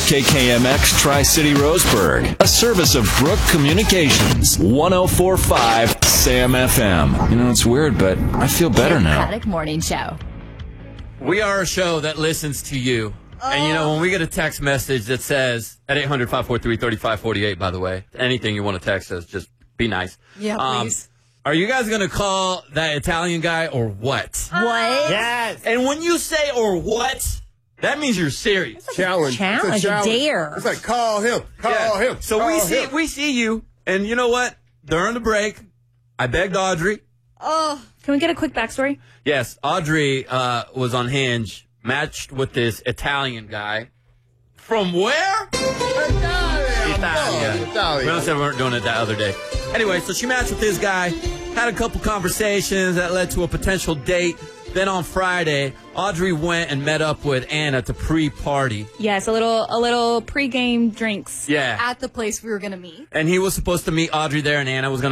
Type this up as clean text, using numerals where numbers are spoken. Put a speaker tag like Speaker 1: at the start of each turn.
Speaker 1: KKMX Tri-City Roseburg, a service of Brook Communications, 104.5 Sam FM. You know, it's weird, but I feel better now.
Speaker 2: Democratic Morning Show.
Speaker 3: We are a show that listens to you. And, you know, when we get a text message that says, at 800-543-3548, by the way, anything you want to text us, just be nice.
Speaker 2: Yeah, please.
Speaker 3: Are you guys going to call that Italian guy or what?
Speaker 2: What?
Speaker 4: Yes.
Speaker 3: And when you say or what, that means you're serious.
Speaker 4: Challenge.
Speaker 2: Challenge,
Speaker 4: It's a
Speaker 2: a dare.
Speaker 4: It's like, call him. Call him.
Speaker 3: So
Speaker 4: Call
Speaker 3: we see you, and you know what? During the break, I begged Audrey.
Speaker 2: Can we get a quick backstory?
Speaker 3: Yes, Audrey was on Hinge, matched with this Italian guy. From where?
Speaker 4: Italia.
Speaker 3: We don't say we weren't doing it that other day. Anyway, so she matched with this guy, had a couple conversations that led to a potential date. Then on Friday, Audrey went and met up with Ann at the pre-party.
Speaker 5: Yes, a little pre-game drinks.
Speaker 3: Yeah.
Speaker 2: At the place we were going to meet.
Speaker 3: And he was supposed to meet Audrey there, and Anna was going to